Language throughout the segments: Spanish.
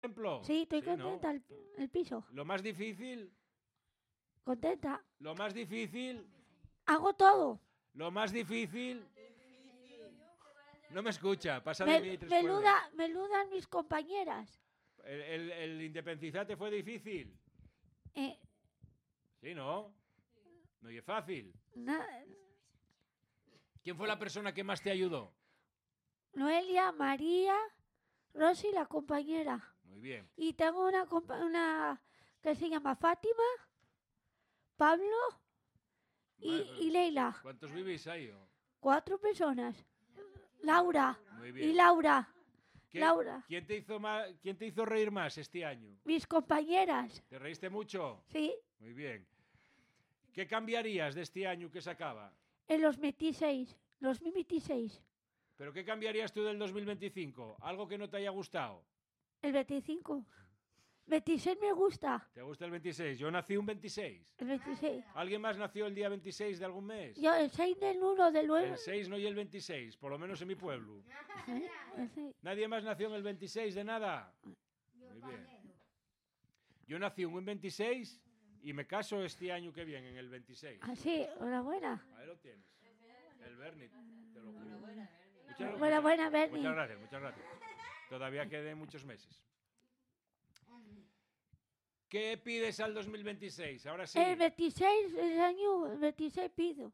ejemplo. Sí, estoy Sí, ¿no? contenta, el piso. Lo más difícil, Contenta. lo más difícil, Hago todo. lo más difícil. No me escucha, pasa de mí 3 cuerdas. Me ludan mis compañeras. El independizarte fue difícil. Eh, Sí, ¿no? No es fácil. na- ¿Quién fue la persona que más te ayudó? Noelia, María, Rosy, la compañera. Muy bien. Y tengo una que se llama Fátima, Pablo y Leila. ¿Cuántos vivís ahí? 4 personas. Laura Muy y bien. Laura. ¿Qué- Laura. ¿Quién te hizo reír más este año? Mis compañeras. ¿Te reíste mucho? Sí, Muy bien. ¿Qué cambiarías de este año que se acaba? en los 26. 2026. ¿Pero qué cambiarías tú del 2025? ¿Algo que no te haya gustado? El 25. 26 me gusta. ¿Te gusta el 26? Yo nací un 26. El 26. ¿Alguien más nació el día 26 de algún mes? Yo el 6 del 1 del 9. El 6 no y el 26, por lo menos en mi pueblo. El 6. ¿Nadie más nació en el 26 de nada? Muy bien. Yo nací un 26 y me caso este año que viene, en el 26. Así, enhorabuena. Ahí lo tienes. El Bernie, te lo juro. Muchas, Enhorabuena, Bernie. muchas gracias, muchas gracias. Todavía quedan muchos meses. ¿Qué pides al 2026? Ahora sí. El 26, el año 26 pido.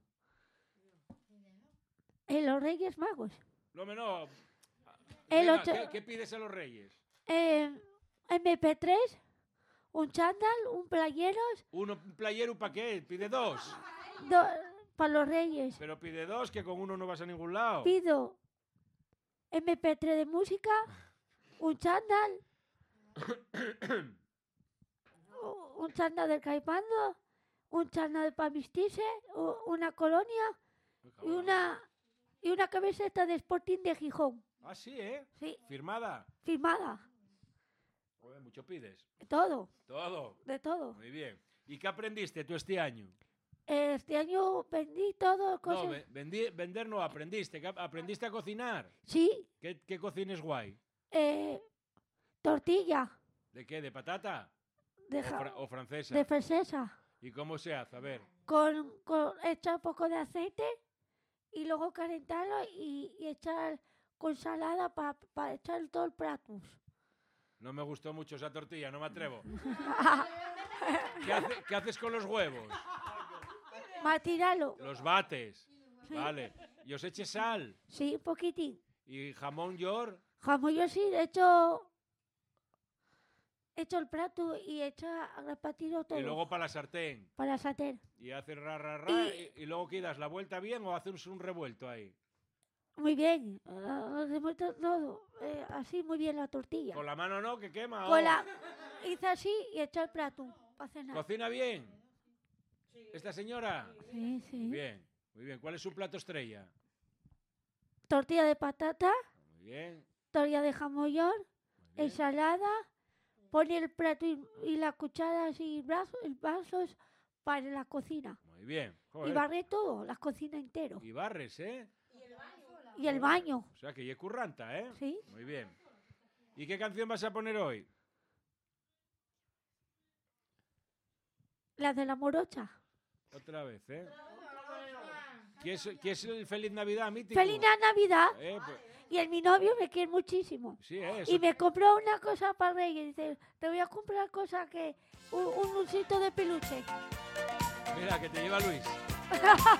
En los Reyes Magos. No, no. El Venga, ocho- ¿qué pides a los reyes? MP3, un chándal, un playeros, Un playero, ¿para qué? Pide 2. para los Reyes. Pero pide 2, que con uno no vas a ningún lado. Pido MP3 de música, un chándal, un chándal del Caipando, un chándal para vestirse, una colonia y una camiseta de Sporting de Gijón. Ah, sí, ¿eh? Sí, Firmada. firmada. Joder, mucho pides. Todo, Todo. de todo. Muy bien. ¿Y qué aprendiste tú este año? Este año vendí todo, cosas. No, vender no, aprendiste. ¿Aprendiste a cocinar? Sí, ¿Qué cocines guay? tortilla ¿De qué? ¿De patata? de, ¿O francesa? de francesa. ¿Y cómo se hace? A ver. Echar un poco de aceite y luego calentarlo y echar con salada para echar todo el plato. No me gustó mucho esa tortilla, no me atrevo. ¿Qué haces con los huevos? Matiralo. Los bates. Sí. Vale. ¿Y os eche sal? Sí, un poquitín. ¿Y jamón york? Jamón yo sí, hecho el plato y echa repartido todo. Y luego para la sartén. Para sartén. Y haces ra. Y luego que das la vuelta bien o haces un revuelto ahí. Muy bien. Revuelto todo. Así muy bien la tortilla. Con la mano no, que quema. Hice así y echa el plato para cenar. ¿Cocina bien? ¿Esta señora? Sí, sí. Bien, muy bien. ¿Cuál es su plato estrella? Tortilla de patata, Muy bien, tortilla de jamón york, muy bien. ensalada, pone el plato y la cuchara así, vasos para la cocina. Muy bien. Y Joder. barre todo, la cocina entero. Y barres, ¿eh? Y el baño, O sea que ya es curranta, ¿eh? ¿sí? Muy bien. ¿Y qué canción vas a poner hoy? La de la morocha. Otra vez, ¿eh? ¿Qué es el Feliz Navidad mítico? ¡Feliz Navidad! Pues, Y mi novio me quiere muchísimo. sí, eso. Y me compró una cosa para Reyes. Dice, te voy a comprar cosa que... un osito de peluche. Mira, que te lleva Luis.